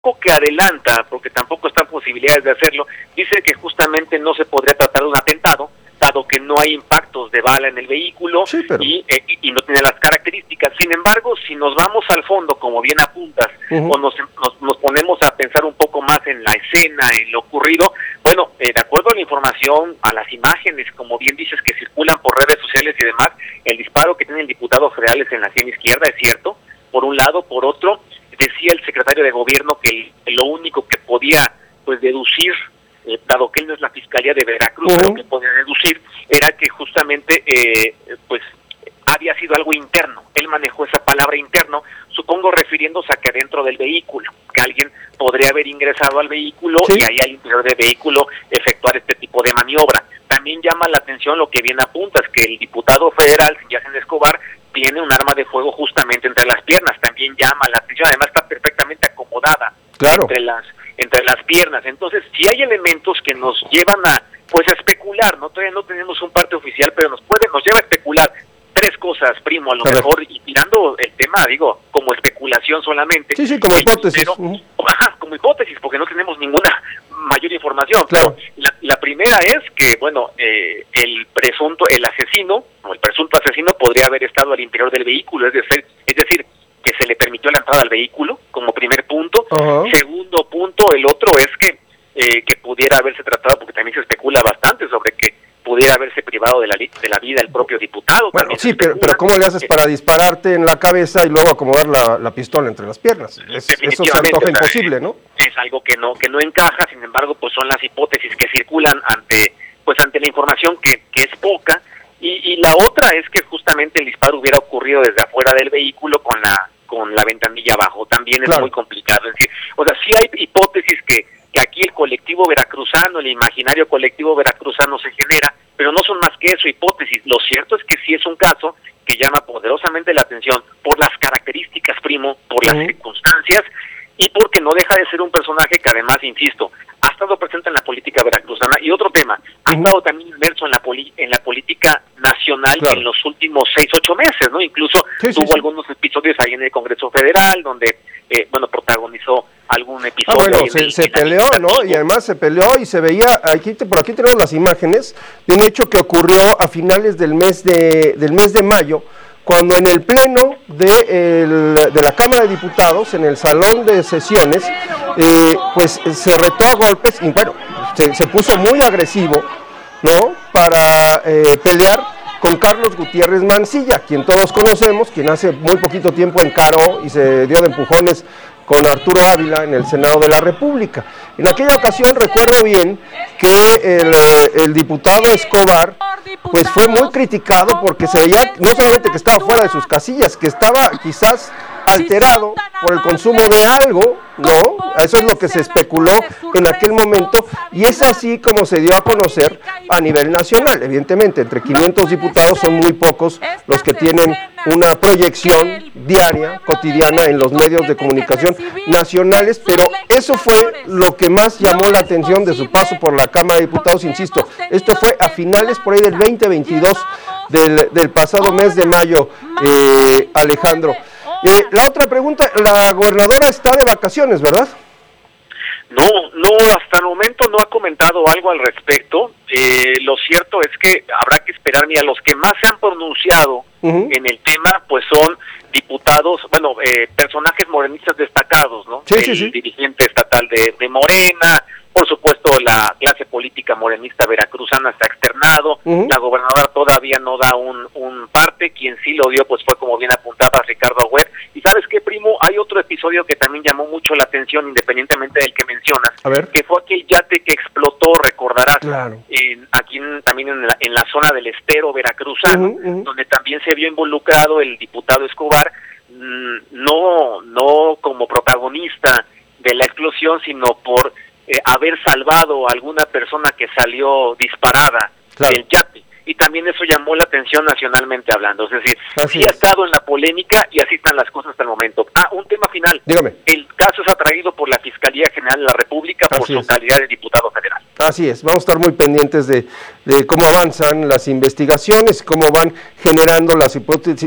que adelanta, porque tampoco están posibilidades de hacerlo, dice que justamente no se podría tratar de un atentado, dado que no hay impactos de bala en el vehículo, sí, pero... y no tiene las características. Sin embargo, si nos vamos al fondo, como bien apuntas, o nos ponemos a pensar un poco más en la escena, en lo ocurrido, bueno, de acuerdo a la información, a las imágenes, como bien dices, que circulan por redes sociales y demás, el disparo que tiene el diputado federal es en la sien izquierda, es cierto, por un lado. Por otro, decía el secretario de gobierno que lo único que podía pues deducir, dado que él no es la Fiscalía de Veracruz, lo que podía deducir era que justamente pues había sido algo interno. Él manejó esa palabra interno, supongo refiriéndose a que dentro del vehículo, que alguien podría haber ingresado al vehículo y ahí al interior del vehículo efectuar este tipo de maniobra. También llama la atención lo que bien apuntas, que el diputado federal, Yacen Escobar, tiene un arma de fuego justamente entre las piernas. También llama la atención, además está perfectamente acomodada entre las piernas. Entonces, si hay elementos que nos llevan a especular, ¿no? Todavía no tenemos un parte oficial, pero nos lleva a especular tres cosas, primo, a lo mejor, y tirando el tema, digo, como especulación solamente. Sí, como hipótesis. Pero, como hipótesis, porque no tenemos ninguna mayor información. Claro. Pero la primera es que, bueno, el presunto asesino podría haber estado al interior del vehículo, es decir, que se le permitió la entrada al vehículo, como primer punto. Segundo punto, el otro es que pudiera haberse tratado, porque también se especula bastante sobre que pudiera haberse privado de la vida el propio diputado. Bueno, sí, pero ¿cómo le haces para dispararte en la cabeza y luego acomodar la pistola entre las piernas? Eso se antoja imposible, ¿no? Es algo que no encaja. Sin embargo, pues son las hipótesis que circulan ante la información que es poca. Y la otra es que justamente el disparo hubiera ocurrido desde afuera del vehículo con la ventanilla abajo. También es muy complicado. Es decir, sí hay hipótesis que aquí el colectivo veracruzano, el imaginario colectivo veracruzano se genera, pero no son más que eso, hipótesis. Lo cierto es que sí es un caso que llama poderosamente la atención por las características, primo, por las circunstancias, y porque no deja de ser un personaje que además, insisto, ha estado presente en la política veracruzana. Y otro tema, ha estado también inmerso en la política nacional en los últimos 6-8 meses, ¿no? Incluso tuvo algunos episodios ahí en el Congreso Federal, donde, protagonizó algún episodio. Se peleó, ¿no? Y además se peleó y se veía, por aquí tenemos las imágenes de un hecho que ocurrió a finales del mes de mayo, cuando en el pleno de la Cámara de Diputados, en el salón de sesiones, pues se retó a golpes y bueno, se puso muy agresivo, ¿no? Para pelear con Carlos Gutiérrez Mancilla, quien todos conocemos, quien hace muy poquito tiempo encaró y se dio de empujones con Arturo Ávila en el Senado de la República. En aquella ocasión recuerdo bien que el diputado Escobar pues fue muy criticado porque se veía no solamente que estaba fuera de sus casillas, que estaba quizás alterado por el consumo de algo, ¿no? Eso es lo que se especuló en aquel momento, y es así como se dio a conocer a nivel nacional. Evidentemente, entre 500 diputados son muy pocos los que tienen una proyección diaria, cotidiana en los medios de comunicación nacionales, pero eso fue lo que más llamó la atención de su paso por la Cámara de Diputados. Insisto, esto fue a finales por ahí del 2022 del pasado mes de mayo, Alejandro. La otra pregunta, la gobernadora está de vacaciones, ¿verdad? No, hasta el momento no ha comentado algo al respecto. Lo cierto es que habrá que esperar. Mira, los que más se han pronunciado en el tema, pues son diputados, personajes morenistas destacados, ¿no? El dirigente estatal de Morena, por supuesto la clase política morenista veracruzana está externado, la gobernadora todavía no da un parte, quien sí lo dio pues fue, como bien apuntaba, Ricardo Agüed. Y ¿sabes qué, primo? Hay otro episodio que también llamó mucho la atención, independientemente del que mencionas, que fue aquel yate que explotó, recordarás, también en la zona del estero veracruzano, donde también se vio involucrado el diputado Escobar, no como protagonista de la explosión, sino por haber salvado a alguna persona que salió disparada del yate. Y también eso llamó la atención nacionalmente hablando. Es decir, sí ha estado en la polémica y así están las cosas hasta el momento. Un tema final. Dígame. El caso es atraído por la Fiscalía General de la República por su calidad de diputado federal. Así es, vamos a estar muy pendientes de cómo avanzan las investigaciones, cómo van generando las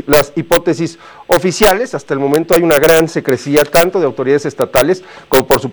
hipótesis oficiales. Hasta el momento hay una gran secrecía tanto de autoridades estatales como por supuesto